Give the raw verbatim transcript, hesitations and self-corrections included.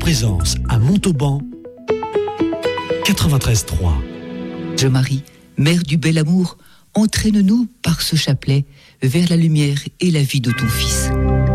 présence à Montauban, quatre-vingt-treize trois. Je Marie, mère du bel amour, entraîne-nous par ce chapelet vers la lumière et la vie de ton Fils.